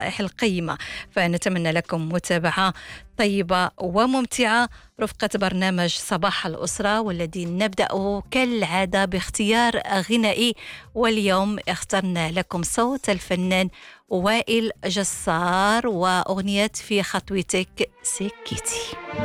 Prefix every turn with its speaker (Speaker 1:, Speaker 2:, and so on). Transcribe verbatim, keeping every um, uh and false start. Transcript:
Speaker 1: النصائح القيمة. فنتمنى لكم متابعة طيبة وممتعة رفقة برنامج صباح الأسرة، والذي نبدأ كالعادة باختيار غنائي. واليوم اخترنا لكم صوت الفنان وائل جسار وأغنية في خطوتك سكتي.